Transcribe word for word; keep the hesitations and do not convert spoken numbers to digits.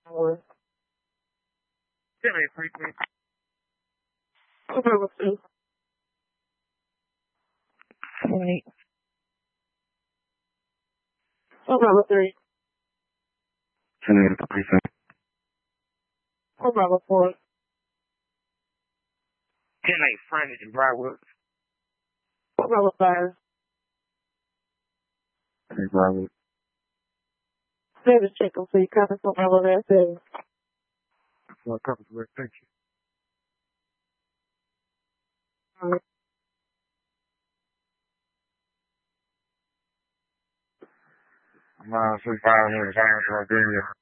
four. ten eight frequency. Four Bravo two. ten eight. Four Bravo three. ten eight precinct. Four Bravo four. ten eight frontage in Broward. Four Bravo five. Hey, Bravo. Seven check them so you copy from Bravo there seven. Well, copy correct. Thank you. All right. Nine six five minutes. I ain't gonna do you.